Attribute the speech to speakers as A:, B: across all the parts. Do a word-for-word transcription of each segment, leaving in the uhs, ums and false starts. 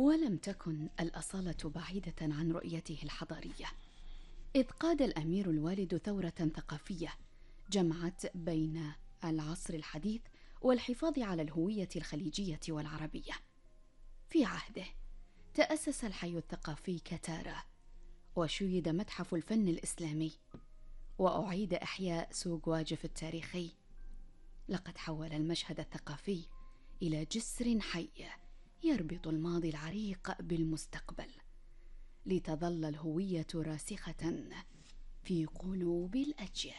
A: ولم تكن الأصالة بعيدة عن رؤيته الحضارية، إذ قاد الأمير الوالد ثورة ثقافية جمعت بين العصر الحديث والحفاظ على الهوية الخليجية والعربية. في عهده تأسس الحي الثقافي كتارا، وشيد متحف الفن الإسلامي، وأعيد إحياء سوق واجف التاريخي. لقد حول المشهد الثقافي إلى جسر حي يربط الماضي العريق بالمستقبل، لتظل الهوية راسخة في قلوب الأجيال.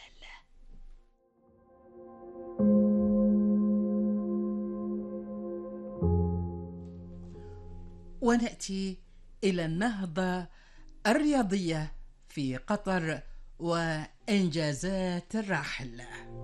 B: ونأتي إلى النهضة الرياضية في قطر وإنجازات الراحل.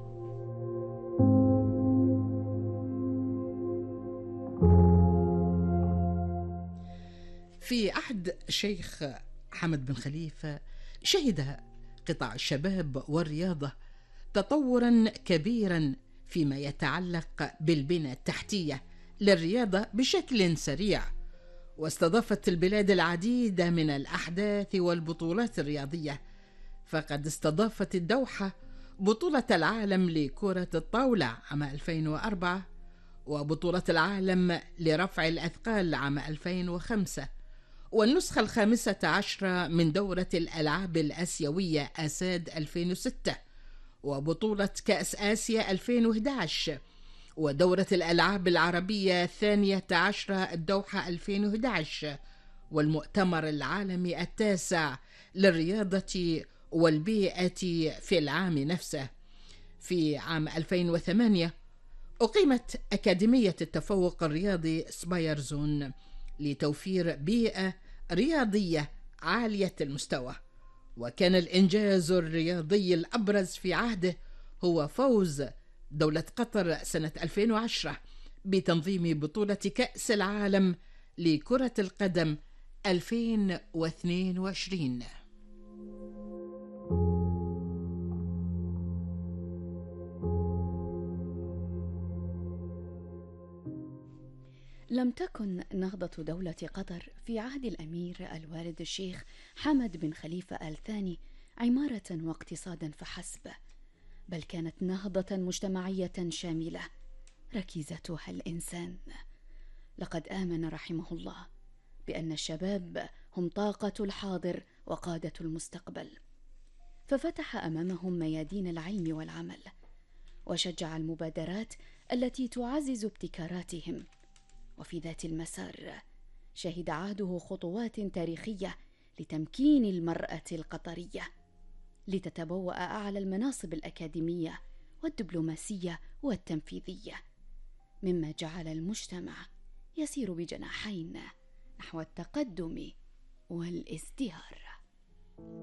B: في عهد الشيخ حمد بن خليفة شهد قطاع الشباب والرياضة تطورا كبيرا فيما يتعلق بالبنى التحتية للرياضة بشكل سريع، واستضافت البلاد العديد من الأحداث والبطولات الرياضية. فقد استضافت الدوحة بطولة العالم لكرة الطاولة عام ألفين وأربعة، وبطولة العالم لرفع الأثقال عام ألفين وخمسة، والنسخة الخامسة عشرة من دورة الألعاب الآسيوية آساد ألفين وستة، وبطولة كأس آسيا ألفين وأحد عشر، ودورة الألعاب العربية الثانية عشرة الدوحة ألفين وأحد عشر، والمؤتمر العالمي التاسع للرياضة والبيئة في العام نفسه. في عام ألفين وثمانية أقيمت أكاديمية التفوق الرياضي سبايرزون لتوفير بيئة رياضية عالية المستوى، وكان الإنجاز الرياضي الأبرز في عهده هو فوز دولة قطر سنة ألفين وعشرة بتنظيم بطولة كأس العالم لكرة القدم ألفين واثنين وعشرين.
A: لم تكن نهضة دولة قطر في عهد الأمير الوالد الشيخ حمد بن خليفة آل ثاني عمارة واقتصادا فحسب، بل كانت نهضة مجتمعية شاملة ركيزتها الإنسان. لقد آمن رحمه الله بأن الشباب هم طاقة الحاضر وقادة المستقبل، ففتح أمامهم ميادين العلم والعمل، وشجع المبادرات التي تعزز ابتكاراتهم. وفي ذات المسار شهد عهده خطوات تاريخية لتمكين المرأة القطرية لتتبوأ أعلى المناصب الأكاديمية والدبلوماسية والتنفيذية، مما جعل المجتمع يسير بجناحين نحو التقدم والازدهار.